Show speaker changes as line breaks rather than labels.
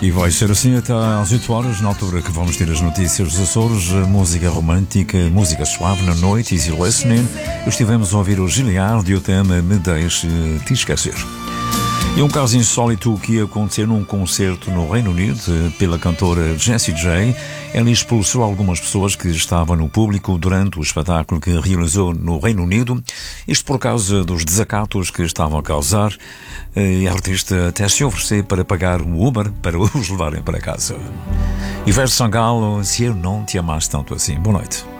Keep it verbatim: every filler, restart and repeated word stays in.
E vai ser assim até às oito horas, na altura que vamos ter as notícias dos Açores, música romântica, música suave na noite, easy listening. Estivemos a ouvir o Giliard e o tema Me Deixe Te Esquecer. E um caso insólito que ia acontecer num concerto no Reino Unido pela cantora Jessie J. Ela expulsou algumas pessoas que estavam no público durante o espetáculo que realizou no Reino Unido. Isto por causa dos desacatos que estavam a causar. E a artista até se ofereceu para pagar um Uber para os levarem para casa. Ivete Sangalo, Se Eu Não Te Amasse Tanto Assim. Boa noite.